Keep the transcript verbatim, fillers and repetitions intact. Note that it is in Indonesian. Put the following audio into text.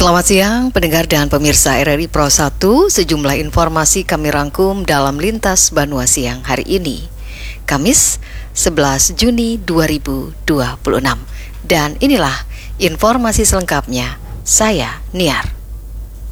Selamat siang pendengar dan pemirsa R R I Pro satu. Sejumlah informasi kami rangkum dalam Lintas Banua Siang hari ini, Kamis sebelas Juni dua ribu dua puluh enam. Dan inilah informasi selengkapnya. Saya Niar.